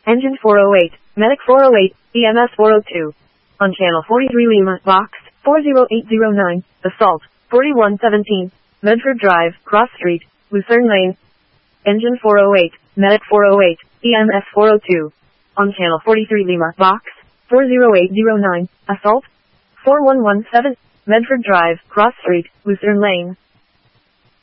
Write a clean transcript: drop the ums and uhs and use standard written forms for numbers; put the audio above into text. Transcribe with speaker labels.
Speaker 1: Engine 408, Medic 408, EMS 402. On channel 43 Lima, box 40809, Assault 4117, Medford Drive, Cross Street, Lucerne Lane. Engine 408, Medic 408, EMS 402. On channel 43 Lima, box 40809, Assault 4117, Medford Drive, Cross Street, Lucerne Lane.